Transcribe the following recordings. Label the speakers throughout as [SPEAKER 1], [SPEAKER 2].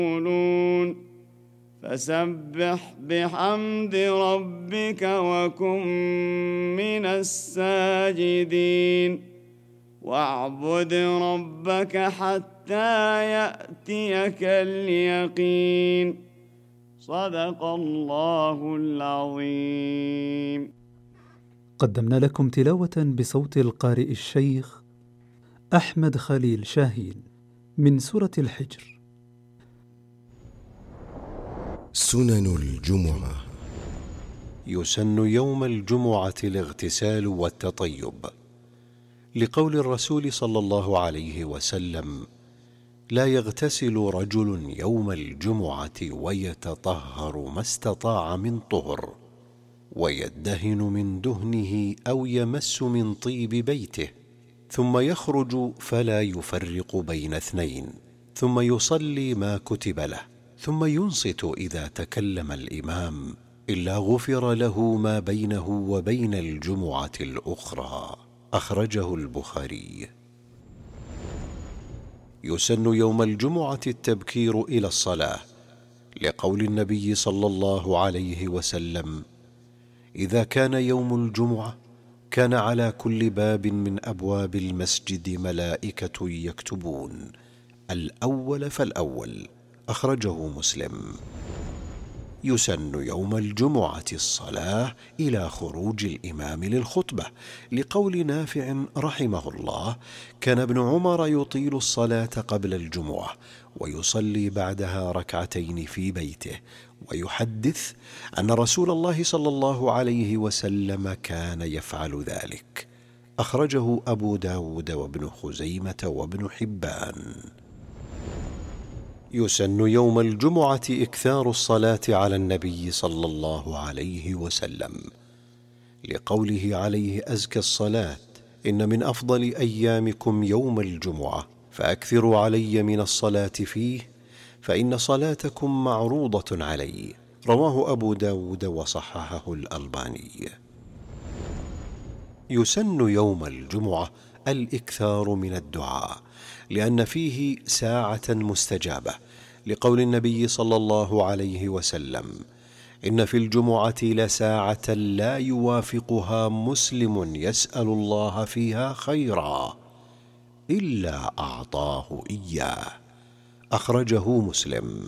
[SPEAKER 1] يقولون فسبح بحمد ربك وكن من الساجدين واعبد ربك حتى يأتيك اليقين. صدق الله العظيم.
[SPEAKER 2] قدمنا لكم تلاوة بصوت القارئ الشيخ أحمد خليل شاهين من سورة الحجر.
[SPEAKER 3] سنن الجمعة.
[SPEAKER 4] يسن يوم الجمعة الاغتسال والتطيب، لقول الرسول صلى الله عليه وسلم: لا يغتسل رجل يوم الجمعة ويتطهر ما استطاع من طهر، ويدهن من دهنه أو يمس من طيب بيته، ثم يخرج فلا يفرق بين اثنين، ثم يصلي ما كتب له، ثم ينصت إذا تكلم الإمام، إلا غفر له ما بينه وبين الجمعة الأخرى. أخرجه البخاري. يسن يوم الجمعة التبكير إلى الصلاة، لقول النبي صلى الله عليه وسلم: إذا كان يوم الجمعة كان على كل باب من أبواب المسجد ملائكة يكتبون الأول فالأول. أخرجه مسلم. يسن يوم الجمعة الصلاة إلى خروج الإمام للخطبة، لقول نافع رحمه الله: كان ابن عمر يطيل الصلاة قبل الجمعة ويصلي بعدها ركعتين في بيته، ويحدث أن رسول الله صلى الله عليه وسلم كان يفعل ذلك. أخرجه أبو داود وابن خزيمة وابن حبان. يسن يوم الجمعة إكثار الصلاة على النبي صلى الله عليه وسلم، لقوله عليه أزكى الصلاة: إن من أفضل أيامكم يوم الجمعة، فأكثروا علي من الصلاة فيه، فإن صلاتكم معروضة علي. رواه أبو داود وصححه الألباني. يسن يوم الجمعة الإكثار من الدعاء، لأن فيه ساعة مستجابة، لقول النبي صلى الله عليه وسلم: إن في الجمعة لساعة لا يوافقها مسلم يسأل الله فيها خيرا إلا أعطاه إياه. أخرجه مسلم.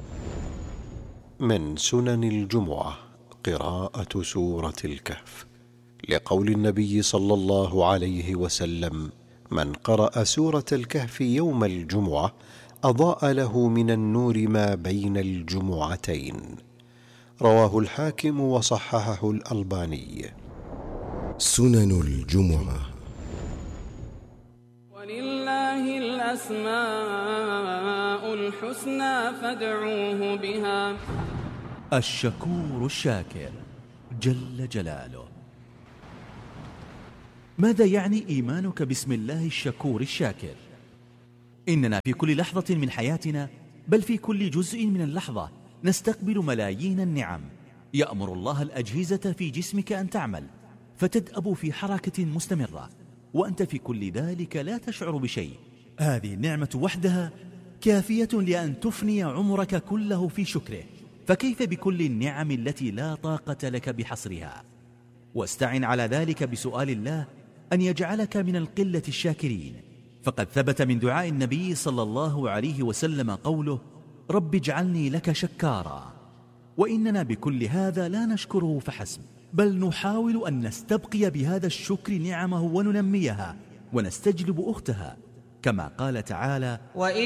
[SPEAKER 4] من سنن الجمعة قراءة سورة الكهف، لقول النبي صلى الله عليه وسلم: من قرأ سورة الكهف يوم الجمعة أضاء له من النور ما بين الجمعتين. رواه الحاكم وصححه الألباني.
[SPEAKER 3] سنن الجمعة.
[SPEAKER 5] ولله الأسماء الحسنى فادعوه بها.
[SPEAKER 6] الشكور الشاكر جل جلاله. ماذا يعني إيمانك باسم الله الشكور الشاكر؟ إننا في كل لحظة من حياتنا، بل في كل جزء من اللحظة، نستقبل ملايين النعم. يأمر الله الأجهزة في جسمك أن تعمل، فتدأب في حركة مستمرة، وأنت في كل ذلك لا تشعر بشيء. هذه النعمة وحدها كافية لأن تفني عمرك كله في شكره، فكيف بكل النعم التي لا طاقة لك بحصرها؟ واستعن على ذلك بسؤال الله أن يجعلك من القلة الشاكرين، فقد ثبت من دعاء النبي صلى الله عليه وسلم قوله: رب اجعلني لك شكارا. وإننا بكل هذا لا نشكره فحسب، بل نحاول أن نستبقي بهذا الشكر نعمه وننميها ونستجلب أختها، كما قال تعالى: